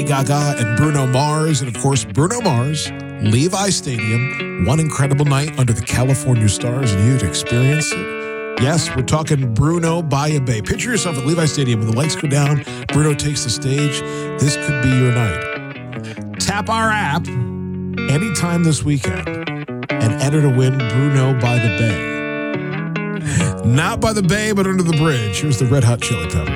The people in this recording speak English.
Gaga and Bruno Mars. And of course, Bruno Mars, Levi Stadium, one incredible night under the California stars, and you'd experience it. Yes, we're talking Bruno by a Bay. Picture yourself at Levi Stadium when the lights go down, Bruno takes the stage. This could be your night. Tap our app anytime this weekend and enter to win Bruno by the Bay. Not by the Bay, but under the bridge. Here's the Red Hot Chili Peppers.